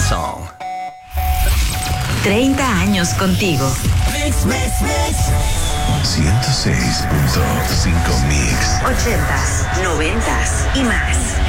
song. 30 años contigo. Mix, mix, mix. 106.5 Mix. 80s, 90s y más.